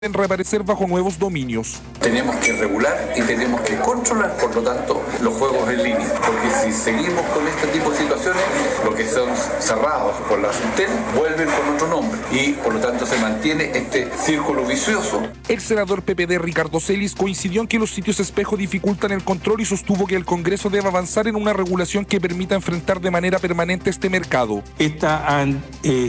en reaparecer bajo nuevos dominios. Tenemos que regular y tenemos que controlar, por lo tanto, los juegos en línea. Porque si seguimos con este tipo de situaciones, lo que son cerrados por la Suntel vuelven con otro nombre. Y por lo tanto se mantiene este círculo vicioso. El senador PPD Ricardo Celis coincidió en que los sitios espejo dificultan el control y sostuvo que el Congreso debe avanzar en una regulación que permita enfrentar de manera permanente este mercado. Esta